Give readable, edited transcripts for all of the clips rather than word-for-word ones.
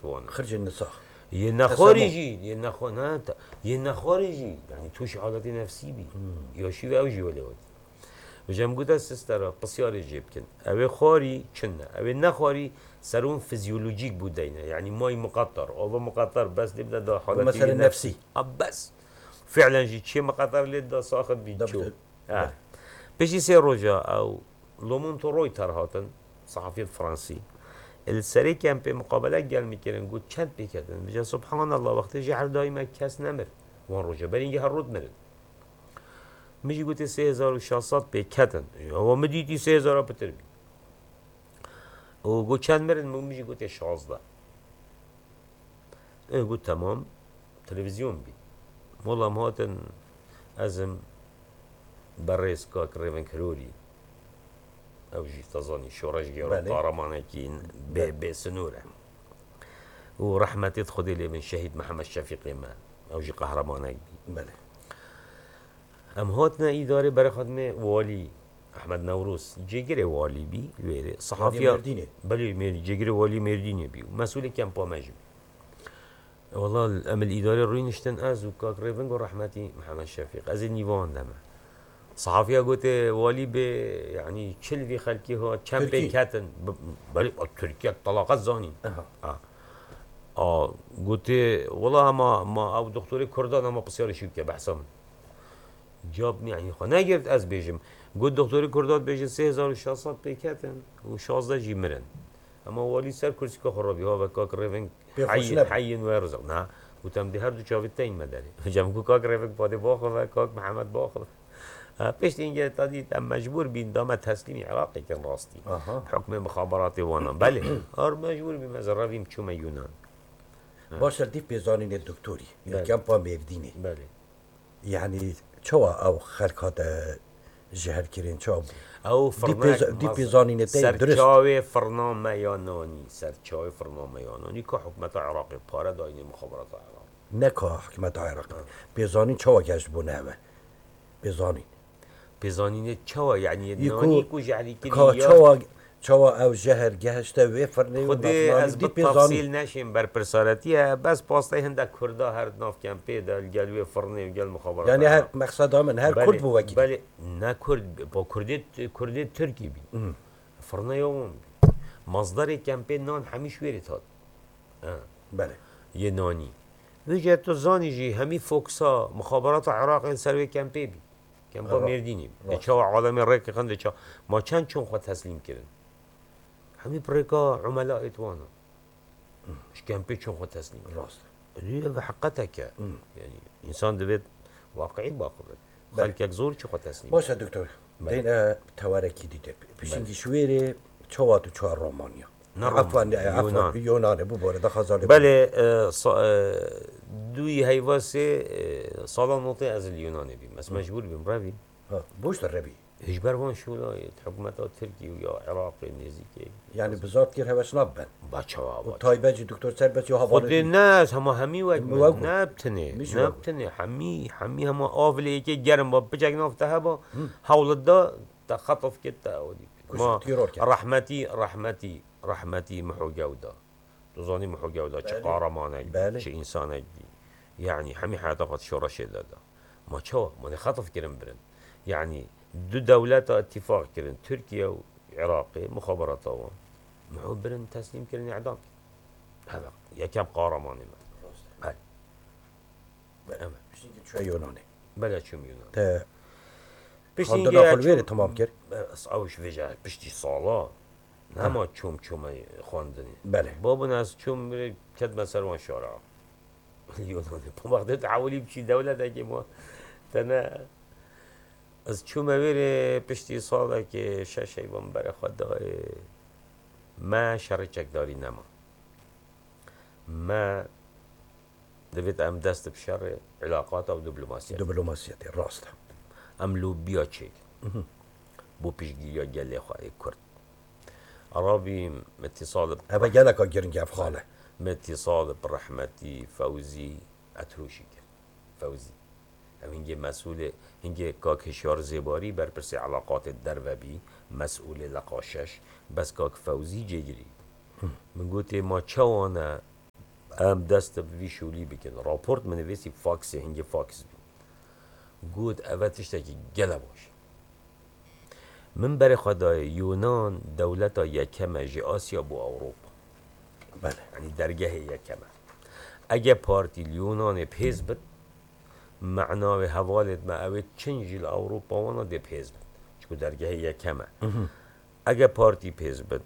توانه خرج النساء یه نخارجی یه نخارجی یعنی توش حالت نفسی بی یا شی و اوجی ولی ود بجام گودا سسترا بسیار جیب کن اوه خاری چنه اوه نخاری سرون فیزیولوژیک بود اینه یعنی مای مقطر او مقطر بس نبدا دا حالت مثلا نفسي بس فعلا جي شي مقطر لدا ساخت بيتشو بيجي سي روجا او لومونتو رويتر هاتن صحفي فرنسي السري كان بمقابله قال ميكرن قلت چند بيكدن بجا سبحان الله وقت جعر دائما كاس نمر وان روجا برينجي هالرود مرن ميجي قلت 3600 بيكدن هو مديتي 3000 بتربي وقلت چند مرن ميجي قلت 16 قلت تمام تلفزيون بي والله مهاتن ازم بريس كاك ريفن كروري او جي تظني شورش جيرو طارمانكين بسنوره ورحمة تدخل لي من شهيد محمد شفيقي ما او جي قهرمانك بي بله ام هاتنا ادارة بري خدمة والي احمد نوروس جيجري والي بي ويري صحافية بلي جيجري والي ميرديني بي مسؤول كامبا مجمي والله الامل الاداري روي نشتن از وكاك ريفنغ ورحمتي محمد شفيق از النيفان دما صحافيه قلت والي ب يعني كل في خلقي هو كم بيكاتن بل تركيا طلاقات زاني قلت والله ما او دكتور كردان ما بصير شبكه بحسام جابني يعني خو نگرفت از بيجم قلت دكتور كردان بيجي 3600 بيكاتن و16 جي مرن اما والي سر كرسي خرابي هو كاك ريفنغ حي ويرزق نه گفتم ده هر دو چاویتین مداری جام کو کاک رفیق باده باخو و کاک محمد باخو پیش اینجا تادی تم مجبور بین دام تسلیم عراقی کن راستی حکم مخابرات وانا بله هر مجبور بیم از رویم چوم یونان باشه دی بزانین دکتوری کم پا میردینی بله یعنی چوا او خلقات جهر کرین چوا او فرناک دی بزانین سرچاوی فرنامه یانانی سرچاوی فرنامه یانانی که حکومت عراقی پاره داینی مخابرات عراق نه که حکومت عراقی بزانین چوا گشت بونه بزانین چوا یعنی نانی کو جعلی چوا او جهر گشته و فرنه خود از تفصیل نشیم بر پرسارتیه بس پاسته هنده کرده هر ناف کم پیدا الگلوی فرنه و گل مخابرات یعنی هر مقصد من هر کرد بو وکی بله نه کرد با کردی ترکی بی فرنه یوم مصدر کم پید نان همیش ویرید هاد بله یه نانی ویجه تو زانی جی همی فوکسا مخابرات عراق سروی کم پی بی کم با مردینیم چه عالم ریک خنده چه ما چند چون خود تسلیم کردن همین بريكا عملاء اتوانا مش كان بيتشون خو تسليم راست هي بحقتك يعني انسان دبيت واقعي باخذ خلك زور شو خو تسليم باشه دكتور دين تواركي ديت بشنجي شويري تشواتو تشوا رومانيا عفوا يونان بو بورد خزالي بله دوی هيواسي صالون نوتي از اليوناني بي بس مجبور بيم رابي بوش الربي هجبر وان شو لا حكومات تركي ويا عراقي نزيكي يعني بزات كير هواش نبن باشا تايباجي دكتور سربت يا خود الناس همي وجه نبتني حمي هم آفلي كي جرم بجاك نفتها با حول الدا تخطف كتا ودي ما رحمتي محو جودا تظني محو جودا چه قهرمانك چه انسانك يعني حمي حياتك شو رشيد دا ما شو ما خطف كرم برن يعني دو دولات اتفاق كرن تركيا وعراقي مخابرات طوام محو برن تسليم كرن اعدام هذا يا كم قهرماني ما بله شو يوناني بلا شو يوناني تا خاندان آخر ویره تمام کرد اوش ویجه پشتی سالا نما چوم خواندنی بله بابون از چوم میره کد مسر وان شارع یونانی با وقتی تعولی بچی دولت اگه ما تنه از چوم ویره پشتی سالا که شش ایوان برای خود داره ما شرچک داری نما ما دوید ام دست بشر علاقات و دیپلماسیت راست ام لوبیا چیک بو پیشگیری گله خواهی کرد عربی اتصال هبا گلک آگرین گف خاله اتصال برحمتی فوزی اتروشی کرد فوزی هم هنگه مسئول هنگه کاک هشیار زیباری بر پرسی علاقات در و بی مسئول لقاشش بس کاک فوزی جگری من گوته ما چوانه ام دست بی شولی بکن راپورت منویسی فاکس هنگی فاکس بی گود اوتش تاکی گله باش من برای خدای یونان دولتا یکمه جی آسیا بو اوروپا بله یعنی درگه یکمه اگه پارتی یونان پیز بد معنای حوالت ما اوید چند جیل اوروپا وانا دی پیز بد چکو درگه یکمه اگه پارتی پیز بد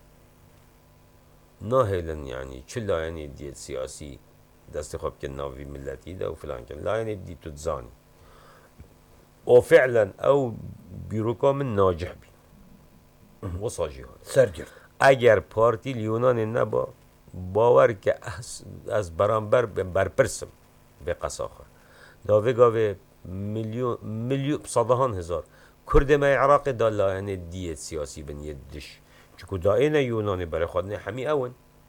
ناهلن يعني چلا يعني ديت سياسي دست خب كن ناوي ملتي ده وفلان كن لا يعني دي تتزاني وفعلا او بيروكا من ناجح بي وصاجي هذا سرگرد اگر پارتی اليونان نبا باور که از برانبر برپرسم به قصاخه داوی گاوه میلیون صدهان هزار کرد ما عراق دالا يعني ديت سياسي بن يدش چکو دائنه یونانی برای خود نه همی اون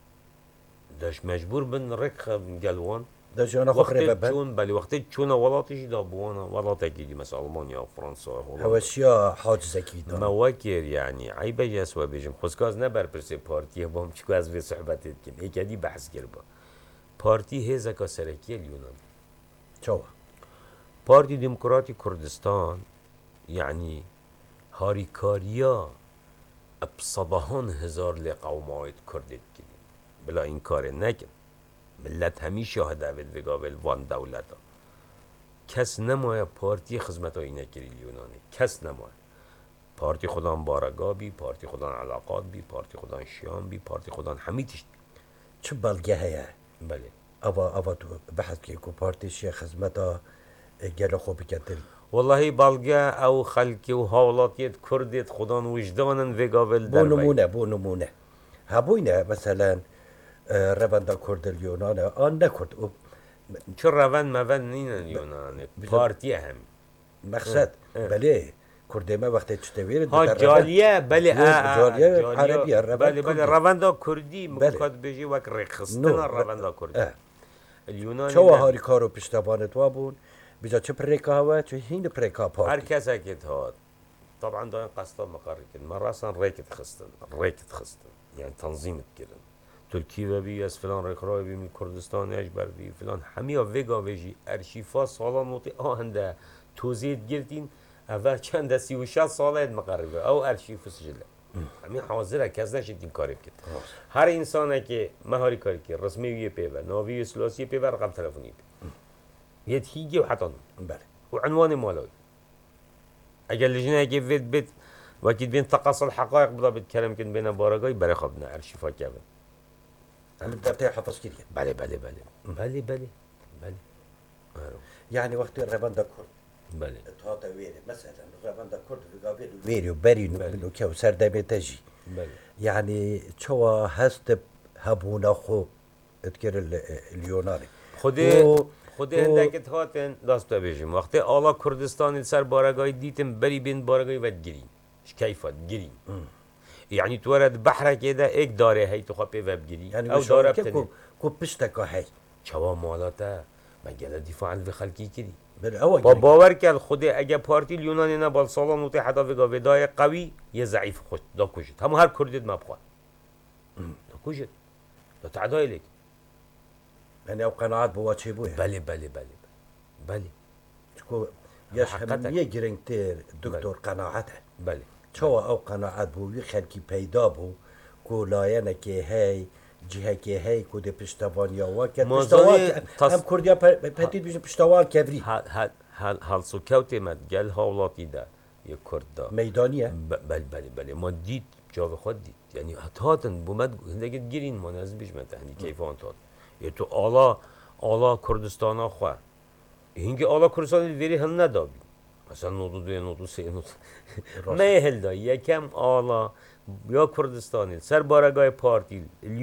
داش مجبور بن رک گلوان ده جانا خبره ببن چون بلی وقتی چون ولاتش دا بوانا ولاتا کی مثلا آلمانیا و فرانسه و هلند هواشیا حاجز اكيد مواکر یعنی عیبه جسوا بیجم خودکاز نبر پرسه پارتی بام چکو از وی صحبتت کن ایکادی بحث کرد با پارتی هزکا سرکی اليونان چوا پارتی دموکراتی کردستان یعنی هاریکاریا بصدهان هزار لقومات کردید کنید بلا این کار نکن ملت همیشه هدفت بگاول وان دولتا کس نمایه پارتی خدمت های نکری یونانی کس نمایه پارتی خودان بارگاه بی پارتی خودان علاقات بی پارتی خودان شیام بی پارتی خودان همیتش چه بلگه هیا بله اوا تو بحث که کو پارتی شیخ خدمتا گل خوب کتل والله بالگه او خلکی و حالاتیت کردید خودان وجدانن وگاول در بو نمونه هبوینه مثلا رواندا کرد اليونان آن نکرد چه روان مون نینن یونان پارتی هم مقصد بله کرده ما وقتی چطوری ها جالیه بله جالیه عربیه بله بله رواندا کردی مکاد بجی وک رخصتن رواندا کردی اليونان چه هاری کارو پشتوانت وابون بیجا چه پریکا هوا چه هین پریکا پارتی هر کس اکید هاد طبعا داین قصدا مقرر کن من راسن ریکت خستن يعني تنظيم كده تركيا بي از فلان ركراي بي من كردستان اجبر بي فلان هميا ويغا ويجي ارشيفا سالا نوتي هنده توزيد جلتين اول چند 36 ساله مقربه او ارشيف سجله همین حاضره کس نشدیم کاری بکن هر انسانه که مهاری کاری که رسمی پیوه ناوی سلاسی پیوه رقم تلفنی پیوه یه هیگی و حتی بله و عنوان مالوی اگر لجنه که بيت وكيد بين تقص الحقائق بدا بتكلم كن بين بارقاي بري خبنا ارشيفا كابن عم بدي حفظ كده بله بله بله بله بله بله يعني وقت رباندا كرد بله تهاتا ويري مثلا رباندا كرد وقابل ويري وبري نو كيو سردا بيتجي بله يعني شو هست هبونا خو اذكر اليوناني خود عندك تهاتن دست بيجم وقتی آلا کردستان سر بارگاهی دیتم بری بین بارگاهی ود گرین كيفت جري يعني تورد بحر كده ايك داره هي تخبي وب جري يعني او داره بتني كو بشتكا هي شوا مالاتا مجال دفاع عن خلقي كده باور كان خدي اجا بارتي اليوناني نبال صالون وتي حدا في وداي قوي يا ضعيف خد دا كوجت هم هر كردد ما بخوا دا كوجت دا تعداي لك يعني او قناعات بواتشي بوها بله بله بله بله شكو يشهم يجرنتير دكتور قناعته بله شو او قناعات بو يخلكي پیدا بو کو لاینه که هی جهه که هی کو د پشتوان یا وکت پشتوان هم کردیا پتید بیش پشتوان کبری هل سوکوتی مد گل حالاتی ده یک کرد میدانیه بله ما دید جاو خود دید یعنی هاتن بومد هندگی گیرین ما نزد بیش مت هندی کیفان تاد یه تو آلا کردستان خو هنگی آلا کردستان ویری هن ندابی مثلا نودو دو نودو سه نودو مهل دا یکم آلا یا کردستانی سر بارگاه پارتی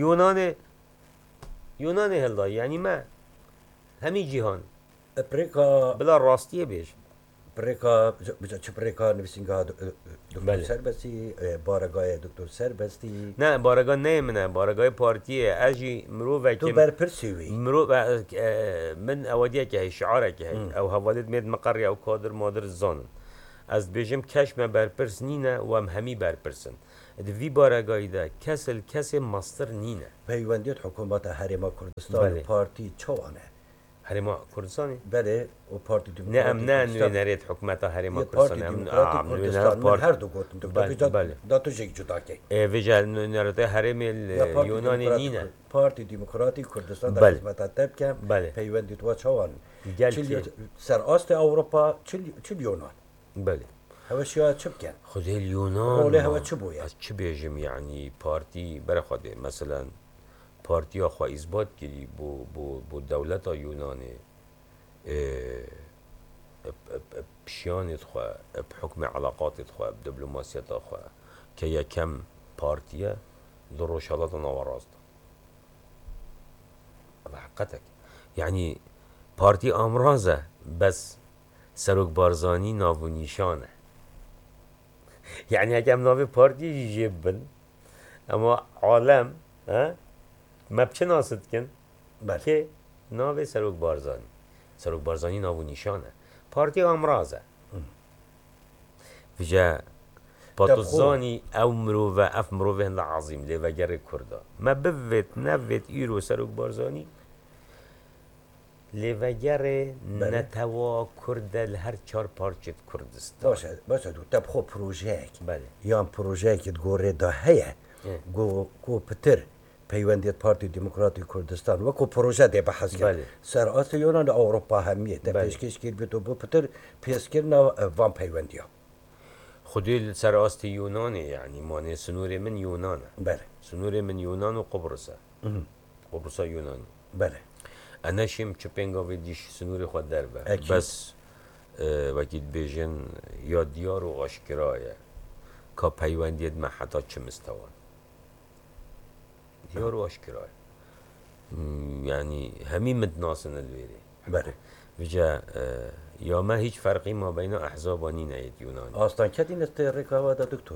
یونان هل دا یعنی ما همی جهان بريكا بلا راستیه بیش بريكا چه بريكا نویسینگاه دکتر سربستی بارگاه دکتر سربستی نه بارگاه نه منه بارگاه پارتیه اجی مرو و تو برپرسیوی مرو من اودیه که هی شعاره که هی او حوالد مید مقری او کادر مادر زانن از بیجم کشم برپرس نینه و هم همی برپرسن دوی بارگاهی ده کس ماستر نینه پیوندیت حکومت حریم کردستان بله. پارتی چوانه حریم کردستانی؟ بله و پارتی نه دموکراتی ام نه کردستان نوینریت حکومت حریم یه پارتی کردستانی دموکراتی کردستان من هر دو گفتم بله دکتر بله داتو جیک جدا کی ویجا نوینریت حریم یا پارتی یونانی دموکراتی نینه پارتی دموکراتی کردستان در بله. خدمت تب کم بله. پیوندیت و چوان گل چل که سر آست اروپا چل یونان بله هوشیا چه بکن خود اليونان روله ما هوا چه بويه؟ از چه بیجم يعني پارتی برای خوده مثلا پارتی ها خواه اثبات کردی بو دولت یونانی بشیانت خواه بحکم علاقاتت خواه بدبلوماسیت خواه که یکم پارتیه در روشالات نوارازد بحقتك يعني پارتی امرازه بس سروک بارزانی ناو و نیشانه يعني هكام ناوي بارتي يجيبن اما عالم ها ما بشناسد كن بله که ناو سروک بارزانی ناو نشانه پارتی امرازه وجا باتوزانی او مروفه اف مروفه هنده عظیم لی وگر کرده ما بفت نفت ایرو سروک بارزانی لی وگر نتوا کرده لهر چار پارچت کردستان باشه دو تب خو پروژه بله یان پروژه که گوره دا هیه گو پتر پیوندیت پارتی دموکراتی کردستان وکو پروژه ده بحث کرد بله. سر آست یونان اروپا همیه ده بله. پیشکش کرد بیتو بو پتر پیش کرنا وان پیوندیا خودی سر آست یونانه یعنی مانع سنور من یونانه بله سنور من یونان و قبرسه قبرسه یونانی بله انا شیم چپنگا ویدیش سنور خود در به اکید. بس وکید بیجن یا دیار و آشکرایه که پیوندید من حتی چه مستوان دیار و آشکرایه یعنی همین متناسن الویری بله وجا یا ما هیچ فرقی ما بین احزابانی نید یونانی آستان کدین است رکاوا دا دکتر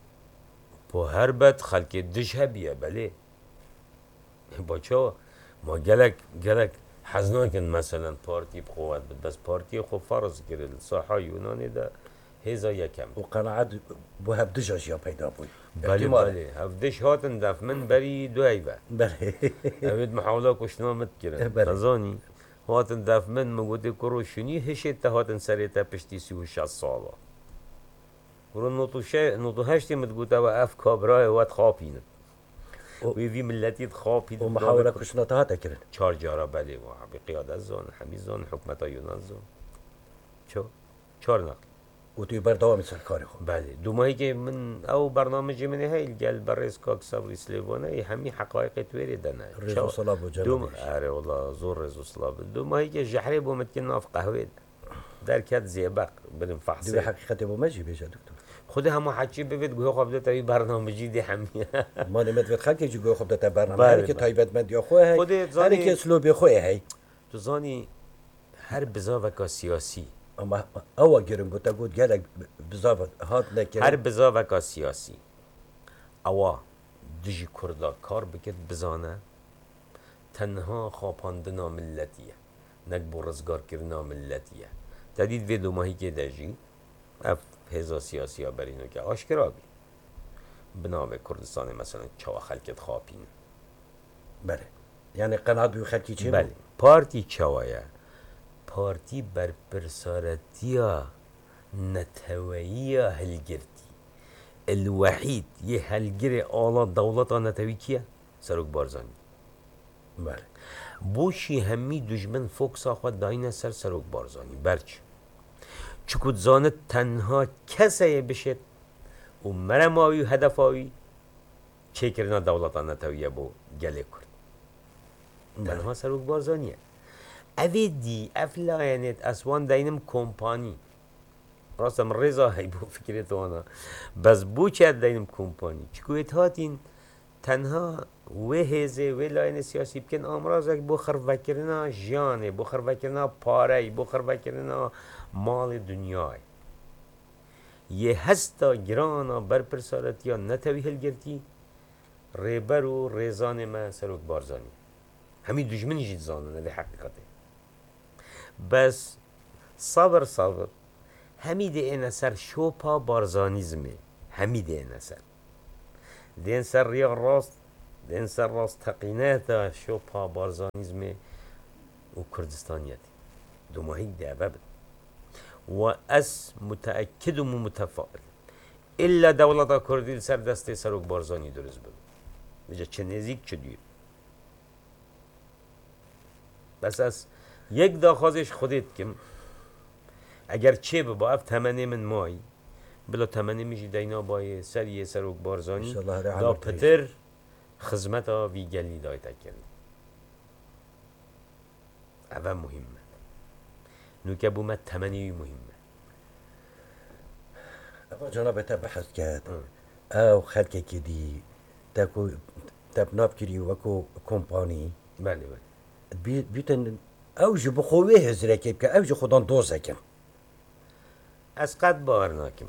با هر بد خلک دش هبیه بله با چه ما گلک حزناکن مثلا پارتی بقوت بس پارتی خو فرض کرد ساحه یونانی ده هزا یکم و قناعت بو هب دجاج یا پیدا بوی بله بله هفدش هاتن دف من بری دو ایوه بله اوید محاوله کشنا مت کرن خزانی هاتن دف من مگوده کرو شنی هشت هاتن سریتا پشتی 36 ساله ورو نوتو هشتی متگوته و اف کابرای وات خوابینه وی ملتی خوابید و محاوله کشنا تا تکرن چهار جارا بله و بقیادت زان حمید زان حکمت یونان زان چهار نقل و توی بردوام سرکاری خود بله دو ماهی که من او برنامج من هیل گل برز کاک صبر سلیوانه همین حقایق تویری دنه رزو صلاب و جنابیش اره والله زور رزو صلاب دو ماهی که جحری بومت که ناف قهوه در کت زیبق بریم دوی فحصه حقیقت بو مجی بیجا دکتر خود همه حچی ببید گوه خواب ده تایی برنامجی دی همیه ما نمت وقت خلقی جو خوب داتا برنامه بله، هر کی بله. تایبت مندی خواه هی خودت هر زانی- کی اسلوبی خواه هی تو زانی هر بزاوکا سیاسی اما اوا گرم گوتا گود گلک بزاوت هات نکرد هر بزاوکا سیاسی اوا دجی کردا کار بکت بزانه تنها خواباندنا ملتیه نک بو رزگار کرنا ملتیه تدید وی دو ماهی که دجی اف هزا سیاسی ها برینو که آشکرا بی بناوه کردستان مثلا چوا خلکت خوابین بله یعنی قناعت بی خلقی چی بله پارتی چوایه پارتی بر پرسارتیا نتوییا هلگرتی الوحید یه هلگر آلا دولتا نتوی کیه؟ سروک بارزانی بله بوشی همی دجمن فوکسا خود داینه سروک بارزانی برچ چکود زانت تنها کسیه بشد و مرماوی و هدفاوی چه کرنا دولتا نتویه بو گله کرد تنها سروک بارزانیه اوی دی افلاینت اسوان داینم کمپانی راستم رضا هی بو فکرت وانا بس بو چه داینم کمپانی چکویت هاتین تنها و هزه و لاین سیاسی بکن امراض بو خرفکرنا جانه بو خرفکرنا پاره بو خرفکرنا مال دنیای یه هستا گرانا بر پرسارت یا نتوی هلگرتی ریبر و ریزان ما سروک بارزانی همین دجمنی جید زانه به حقیقته بس صبر همید این اثر شوپا بارزانیزمه همید این اثر دين سر رياض راست دين سر راست تقيناتا شوبها بارزانيزمي وكردستانيتي دوما هيك دي أبابد وأس متأكد ومتفائل إلا دولة كردي سر دستي سروك بارزاني درز بد بجا چه نزيك چه دير بس از یک داخوازش خودت کم اگر چه با اف تمنی من مای بلا تمنی میشی دینا بای سریع سروک بارزانی دا پتر خدمت ها وی گلی دای تکن اوه مهمه نوکه بومت تمنی مهمه اما جناب تا بحث کرد او خلقه که دی تبناب کری وکو کمپانی بله بله بیتن او جو بخوه هزره که بکن او جو خودان دوزه کن از قد باور ناکم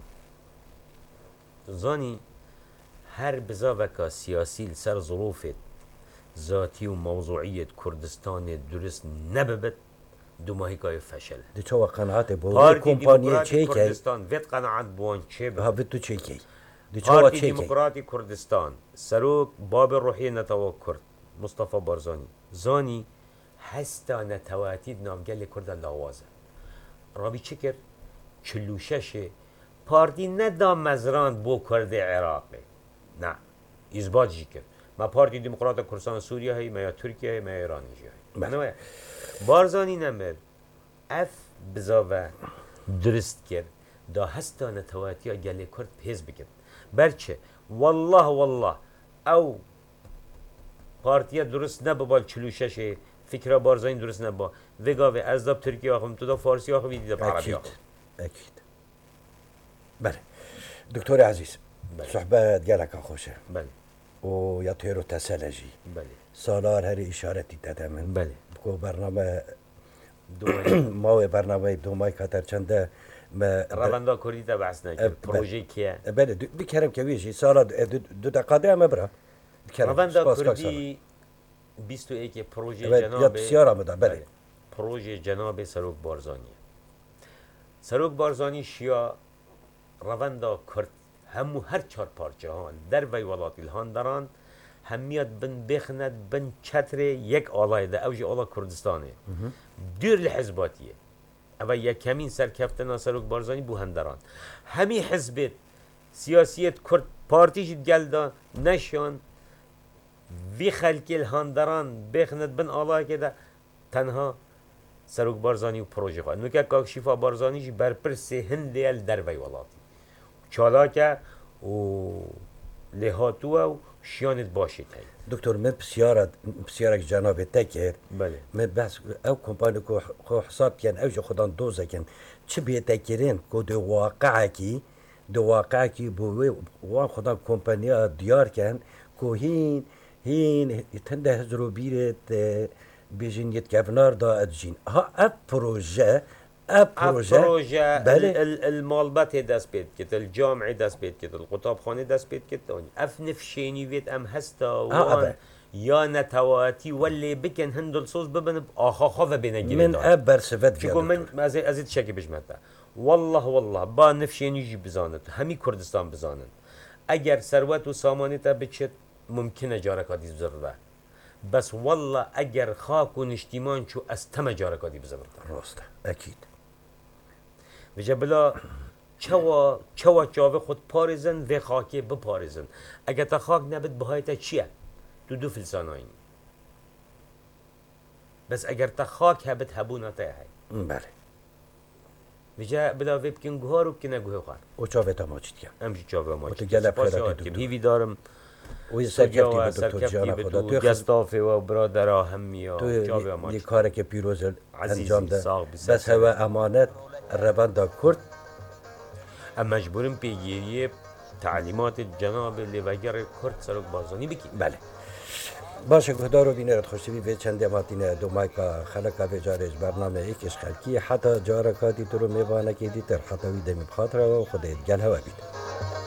زانی هر بزا وکا سیاسی سر ظروف ذاتی و موضوعیت کردستان درست نببت دو ماهی که فشل دی چه قناعت با کمپانی چه که کردستان وید قناعت بوان چه ها وید تو چه که پارتی دموکراتی کردستان سروک باب روحی نتوا کرد مصطفى بارزانی زانی هستا نتواتید نافگل کرد لاوازه رابی چه کرد؟ چلوشش پارتی ندا مزران بو کرد عراقی نه اثبات جی کرد ما پارتی دموکرات کردستان سوریه هی ما یا ترکیه هی ما یا ایران هی بارزانی نمید اف بزاوه درست کرد دا هستا نتواتیا گل کرد پیز بکرد برچه والله او پارتیا درست نبال چلوشش فکر بارزانی درست نبا وگاوه از داب ترکیه آخم تو دا فارسی آخم ویدی دا عربی آخم اکید بله دکتر عزیز صحبت گلک خوشه بله و یا تیرو تسلجی بله سالار هر اشارتی داده من بله بکو برنامه ما برنامه دومای کاتر چنده رواندا کردی تا بحث نکرد پروژه کیه؟ بله بکرم که ویجی سالا دو دقیقه هم برا رواندا کردی 21 پروژه جناب بله پروژه جناب سروک بارزانی سروک بارزانی شیا رواندا کرد همو هر چهار پارچه هان در وی ولات الهان دارن همیت بن بخند بن چتر یک آلای ده اوج آلا کردستانه دیر لحزباتیه اما یک کمین سرکفتنا سروک بارزانی بو هندران همی حزبت سیاسیت کرد پارتیش گلدا نشان وی خلکی الهاندران بخند بن آلای که ده تنها سروک بارزانی و پروژه خواه نوکه کاکشیفا بارزانیش برپرس هندیل در وی ولاتی چالاکه و لحاتوه و شیانت باشید دکتر من بسیارک جناب تکر بله من بس او کمپانی کو حساب کن او جو خودان دوزه کن چه بیتکرین کو دو واقع کی بو وان خودان کمپانی دیار کن کو هین تنده هزرو بیرت بیجین یت گفنار دا ادجین ها اپ پروژه بله المالبات دست بید کت الجامعه دست بید کت القطاب خانه دست بید کت اف نفشینی وید ام هستا وان یا نتواتی ولی بکن هندل صوص ببن آخا و بینگی من اب برسفت چکو من ازید شکی بجمتا والله با نفشینی جی بزاند همی کردستان بزانند اگر ثروت و سامانه تا بچت ممکنه جارکاتی بزرده بس والله اگر خاک و نشتیمان چو از تم جارکاتی بزرده راسته اکید وجه بلا چوا چاوه خود پارزن و خاکی بپارزن اگر تا خاک نبید بهای تا چیه؟ دو فلسان هایی بس اگر تا خاک هبت هبونا تا هایی بله وجه بلا ویبکن گوها رو بکنه گوه خوار و چاوه تا ماچید کم همچی چاوه ماچید کم سپاسیات کم هیوی دارم و سرکفتی به تو گستافه و برادرها همی و چاوه ماچید تو کاری که پیروز انجام ده بس هوا امانت رواندا کرد اما مجبوریم پیگیری تعلیمات جناب لیوگر کرد سروک بارزانی بکی بله باشه گهدار و بینرد خوشی به چند ماتین دو مایکا خلقا به جارش برنامه ایکش خلکی حتی جارکاتی تو رو میوانه که دیتر حتی ویده میبخاطره و خودت گل هوا بید